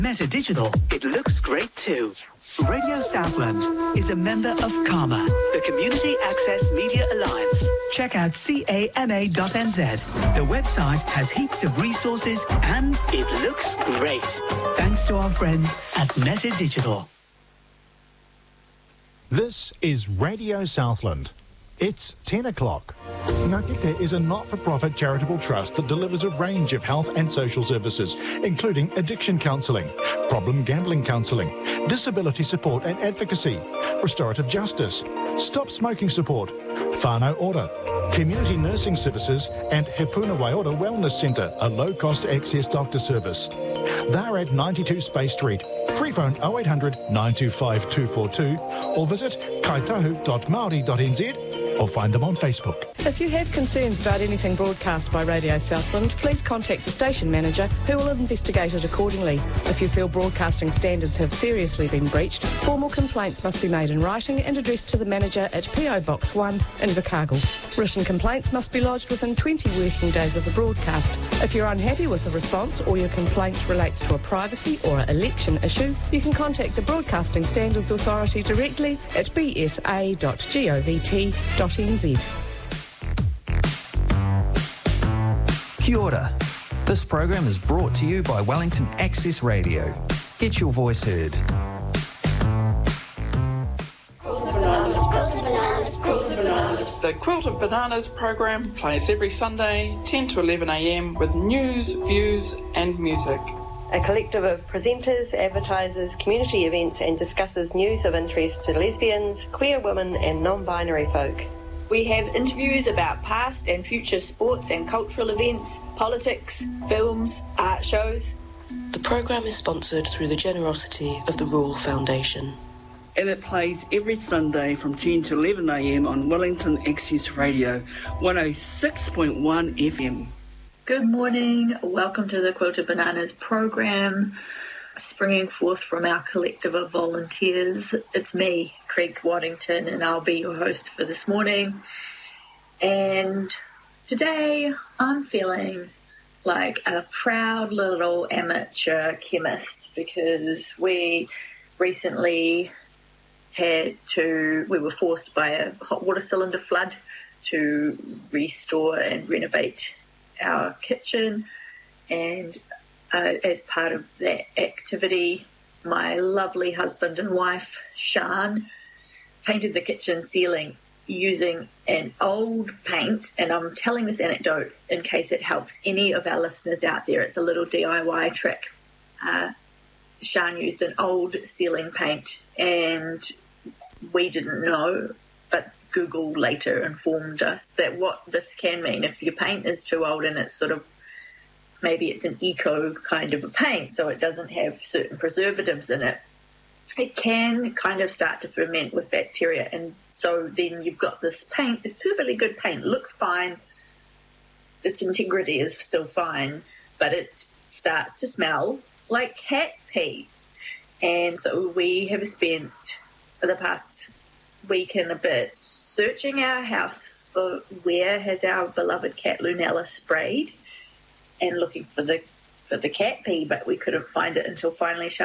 Meta Digital, it looks great too. Radio Southland is a member of CAMA, the Community Access Media Alliance. Check out cama.nz. The website has heaps of resources and it looks great. Thanks to our friends at Meta Digital. This is Radio Southland. It's 10 o'clock. Ngakite is a not-for-profit charitable trust that delivers a range of health and social services, including addiction counselling, problem gambling counselling, disability support and advocacy, restorative justice, stop smoking support, whānau order, community nursing services and Hepuna Waiora Wellness Centre, a low-cost access doctor service. They're at 92 Space Street. Free phone 0800 925 242 or visit kaitahu.maori.nz or find them on Facebook. If you have concerns about anything broadcast by Radio Southland, please contact the station manager who will investigate it accordingly. If you feel broadcasting standards have seriously been breached, formal complaints must be made in writing and addressed to the manager at PO Box 1 in Invercargill. Written complaints must be lodged within 20 working days of the broadcast. If you're unhappy with the response or your complaint relates to a privacy or election issue, you can contact the Broadcasting Standards Authority directly at bsa.govt.nz. Kia ora. This program is brought to you by Wellington Access Radio. Get your voice heard. The Quilted Bananas program plays every Sunday, 10 to 11 a.m, with news, views and music. A collective of presenters, advertisers, community events and discusses news of interest to lesbians, queer women and non-binary folk. We have interviews about past and future sports and cultural events, politics, films, art shows. The programme is sponsored through the generosity of the Rule Foundation. And it plays every Sunday from 10 to 11 a.m. on Wellington Access Radio, 106.1 FM. Good morning. Welcome to the Quilted Bananas program, springing forth from our collective of volunteers. It's me, Craig Waddington, and I'll be your host for this morning. And today I'm feeling like a proud little amateur chemist because we recently we were forced by a hot water cylinder flood to restore and renovate our kitchen, and as part of that activity, my lovely husband and wife, Sean, painted the kitchen ceiling using an old paint, and I'm telling this anecdote in case it helps any of our listeners out there. It's a little DIY trick. Sean used an old ceiling paint, and we didn't know, but Google later informed us that what this can mean if your paint is too old and it's sort of, maybe it's an eco kind of a paint, so it doesn't have certain preservatives in it, it can kind of start to ferment with bacteria. And so then you've got this paint, this perfectly good paint, looks fine, its integrity is still fine, but it starts to smell like cat pee. And so we have spent the past week and a bit searching our house for where has our beloved cat Lunella sprayed and looking for the cat pee, but we couldn't find it until finally